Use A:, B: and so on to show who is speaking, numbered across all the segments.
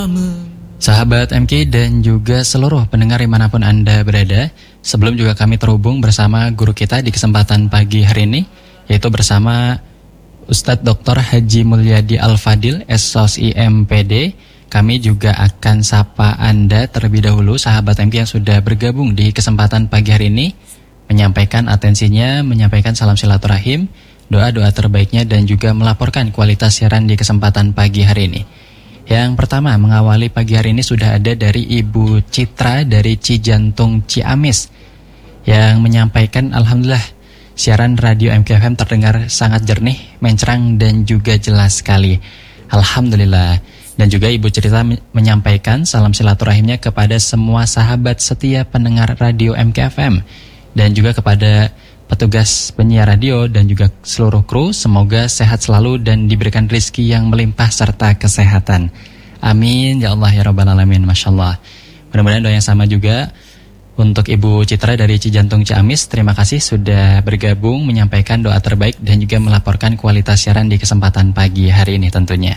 A: Sahabat MK dan juga seluruh pendengar dimanapun Anda berada, sebelum juga kami terhubung bersama guru kita di kesempatan pagi hari ini, yaitu bersama Ustadz Dr. Haji Mulyadi Al-Fadil, SOSI MPD. Kami juga akan sapa Anda terlebih dahulu, sahabat MK yang sudah bergabung di kesempatan pagi hari ini, menyampaikan atensinya, menyampaikan salam silaturahim, doa-doa terbaiknya, dan juga melaporkan kualitas siaran di kesempatan pagi hari ini. Yang pertama, mengawali pagi hari ini sudah ada dari Ibu Citra dari Cijantung Ciamis yang menyampaikan, alhamdulillah siaran radio MKFM terdengar sangat jernih, mencerang dan juga jelas sekali. Alhamdulillah. Dan juga Ibu Citra menyampaikan salam silaturahimnya kepada semua sahabat setia pendengar radio MKFM dan juga kepada petugas penyiar radio dan juga seluruh kru, semoga sehat selalu dan diberikan rezeki yang melimpah serta kesehatan. Amin ya Allah ya Rabbal Alamin. Masya Allah. Mudah-mudahan doa yang sama juga untuk Ibu Citra dari Cijantung Ciamis. Terima kasih sudah bergabung, menyampaikan doa terbaik dan juga melaporkan kualitas siaran di kesempatan pagi hari ini tentunya.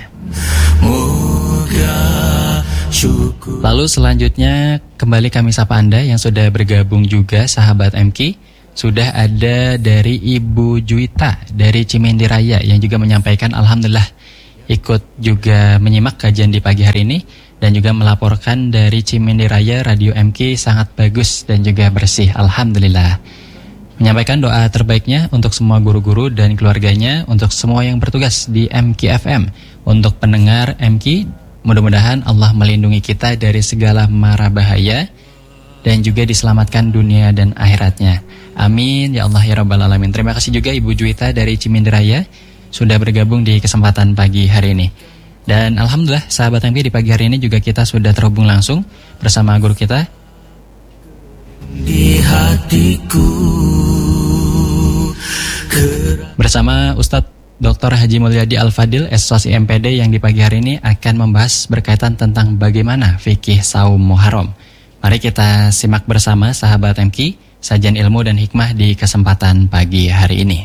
A: Lalu selanjutnya kembali kami sapa Anda yang sudah bergabung juga, sahabat MK. Sudah ada dari Ibu Juwita dari Cimindi Raya yang juga menyampaikan alhamdulillah ikut juga menyimak kajian di pagi hari ini dan juga melaporkan dari Cimindi Raya Radio MK sangat bagus dan juga bersih, alhamdulillah. Menyampaikan doa terbaiknya untuk semua guru-guru dan keluarganya, untuk semua yang bertugas di MKFM, untuk pendengar MK, mudah-mudahan Allah melindungi kita dari segala mara bahaya dan juga diselamatkan dunia dan akhiratnya. Amin ya Allah ya Rabbal Alamin. Terima kasih juga Ibu Juwita dari Cimindi Raya sudah bergabung di kesempatan pagi hari ini. Dan alhamdulillah sahabat MK di pagi hari ini juga kita sudah terhubung langsung bersama guru kita di hatiku, bersama Ustadz Dr. Haji Mulyadi Al-Fadil, SOSI MPD, yang di pagi hari ini akan membahas berkaitan tentang bagaimana fikih saum Muharram. Mari kita simak bersama sahabat MK sajian ilmu dan hikmah di kesempatan pagi hari ini.